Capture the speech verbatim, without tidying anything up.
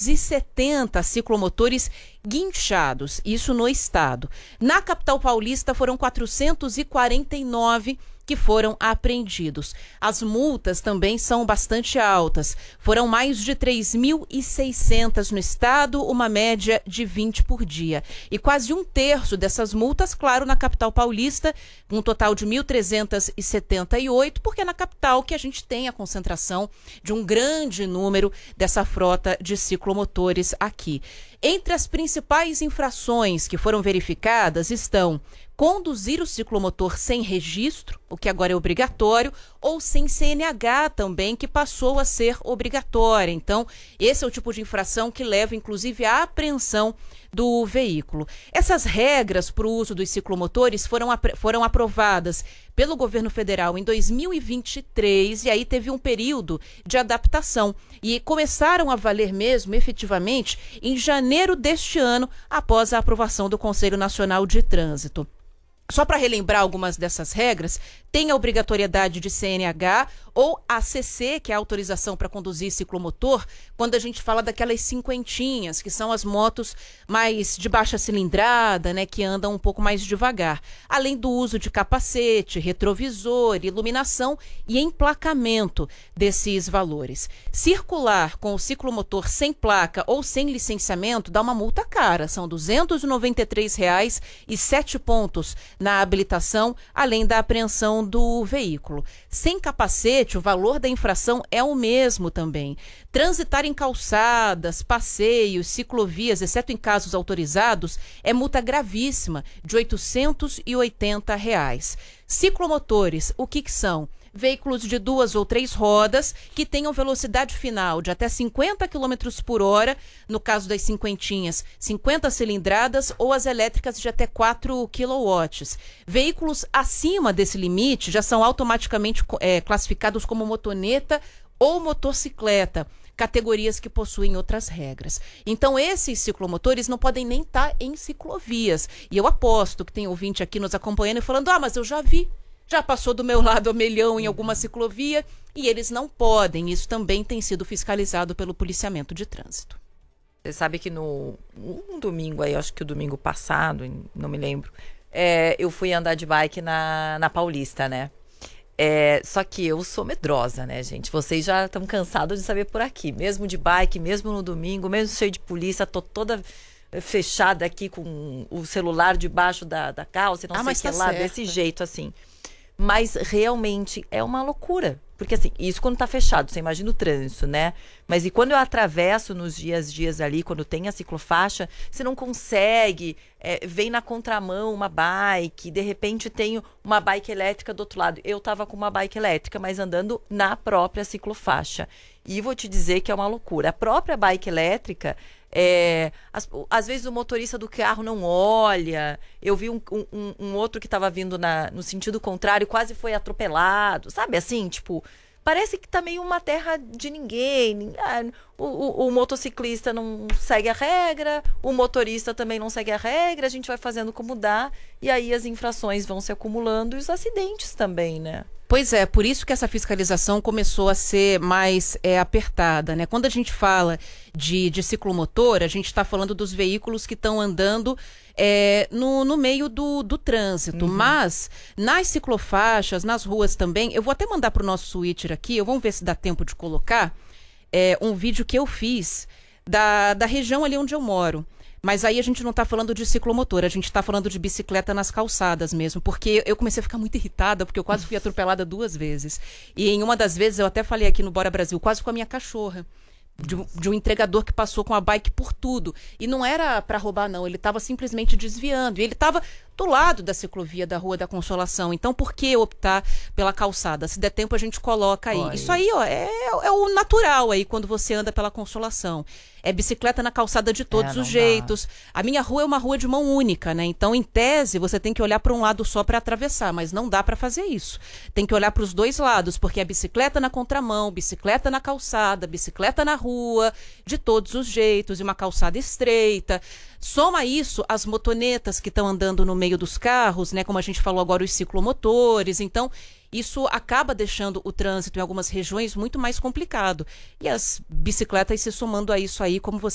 trezentos e setenta ciclomotores guinchados, isso no estado. Na capital paulista foram quatrocentos e quarenta e nove que foram apreendidos. As multas também são bastante altas. Foram mais de três mil e seiscentas no estado, uma média de vinte por dia. E quase um terço dessas multas, claro, na capital paulista, um total de mil trezentos e setenta e oito, porque é na capital que a gente tem a concentração de um grande número dessa frota de ciclomotores aqui. Entre as principais infrações que foram verificadas estão conduzir o ciclomotor sem registro, o que agora é obrigatório, ou sem C N H também, que passou a ser obrigatória. Então, esse é o tipo de infração que leva, inclusive, à apreensão do veículo. Essas regras para o uso dos ciclomotores foram, foram aprovadas pelo governo federal em dois mil e vinte e três, e aí teve um período de adaptação. E começaram a valer mesmo, efetivamente, em janeiro deste ano, após a aprovação do Conselho Nacional de Trânsito. Só para relembrar algumas dessas regras, tem a obrigatoriedade de C N H ou A C C, que é a autorização para conduzir ciclomotor, quando a gente fala daquelas cinquentinhas, que são as motos mais de baixa cilindrada, né, que andam um pouco mais devagar. Além do uso de capacete, retrovisor, iluminação e emplacamento desses valores. Circular com o ciclomotor sem placa ou sem licenciamento dá uma multa cara, são duzentos e noventa e três reais e sete pontos na habilitação, além da apreensão do veículo. Sem capacete, o valor da infração é o mesmo também. Transitar em calçadas, passeios, ciclovias, exceto em casos autorizados, é multa gravíssima, de oitocentos e oitenta reais. Ciclomotores, o que que são? Veículos de duas ou três rodas que tenham velocidade final de até cinquenta quilômetros por hora, no caso das cinquentinhas, cinquenta cilindradas, ou as elétricas de até quatro quilowatts. Veículos acima desse limite já são automaticamente é, classificados como motoneta ou motocicleta, categorias que possuem outras regras. Então, esses ciclomotores não podem nem estar em ciclovias. E eu aposto que tem ouvinte aqui nos acompanhando e falando, ah, mas eu já vi. Já passou do meu lado a milhão em alguma ciclovia e eles não podem. Isso também tem sido fiscalizado pelo policiamento de trânsito. Você sabe que no um domingo aí, acho que o domingo passado, não me lembro, é, eu fui andar de bike na, na Paulista, né? É, só que eu sou medrosa, né, gente? Vocês já estão cansados de saber por aqui. Mesmo de bike, mesmo no domingo, mesmo cheio de polícia, tô toda fechada aqui com o celular debaixo da, da calça, não ah, sei o que tá lá, certo. desse jeito assim. Mas realmente é uma loucura. Porque assim, isso quando tá fechado, você imagina o trânsito, né? Mas e quando eu atravesso nos dias dias ali, quando tem a ciclofaixa, você não consegue, é, vem na contramão uma bike, de repente tem uma bike elétrica do outro lado. Eu tava com uma bike elétrica, mas andando na própria ciclofaixa. E vou te dizer que é uma loucura. A própria bike elétrica, é, as, às vezes o motorista do carro não olha. Eu vi um, um, um outro que estava vindo na, no sentido contrário, quase foi atropelado. Sabe assim, tipo, parece que tá meio uma terra de ninguém. Ah, o, o, o motociclista não segue a regra, o motorista também não segue a regra, a gente vai fazendo como dá, e aí as infrações vão se acumulando e os acidentes também, né? Pois é, por isso que essa fiscalização começou a ser mais é, apertada, né? Quando a gente fala de, de ciclomotor, a gente está falando dos veículos que estão andando é, no, no meio do, do trânsito. Uhum. Mas nas ciclofaixas, nas ruas também, eu vou até mandar para o nosso Twitter aqui, vamos ver se dá tempo de colocar, é, um vídeo que eu fiz da, da região ali onde eu moro. Mas aí a gente não está falando de ciclomotor, a gente está falando de bicicleta nas calçadas mesmo, porque eu comecei a ficar muito irritada, porque eu quase fui atropelada duas vezes. E em uma das vezes, eu até falei aqui no Bora Brasil, quase com a minha cachorra. De um, de um entregador que passou com a bike por tudo. E não era para roubar, não. Ele estava simplesmente desviando. E ele estava do lado da ciclovia da Rua da Consolação. Então, por que optar pela calçada? Se der tempo, a gente coloca aí. Oi. Isso aí, ó, é, é o natural aí, quando você anda pela Consolação. É bicicleta na calçada de todos é, os jeitos. Dá. A minha rua é uma rua de mão única, né? Então, em tese, você tem que olhar para um lado só para atravessar, mas não dá para fazer isso. Tem que olhar para os dois lados, porque é bicicleta na contramão, bicicleta na calçada, bicicleta na rua, de todos os jeitos, e uma calçada estreita. Soma isso as motonetas que estão andando no meio dos carros, né? Como a gente falou agora, os ciclomotores. Então, isso acaba deixando o trânsito em algumas regiões muito mais complicado. E as bicicletas se somando a isso aí, como você